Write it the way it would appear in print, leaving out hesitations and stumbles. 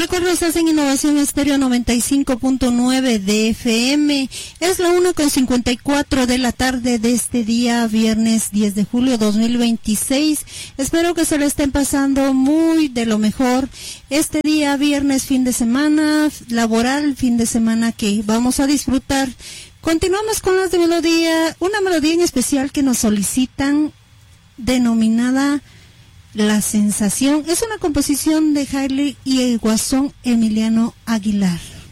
Recuerdo, estás en Innovación Estéreo 95.9 de FM. Es la 1:54 de la tarde de este día, viernes 10 de julio 2026. Espero que se lo estén pasando muy de lo mejor. Este día, viernes, fin de semana laboral, fin de semana que vamos a disfrutar. Continuamos con las de melodía, una melodía en especial que nos solicitan, denominada La Sensación. Es una composición de Hailey y el guasón Emiliano Aguilar.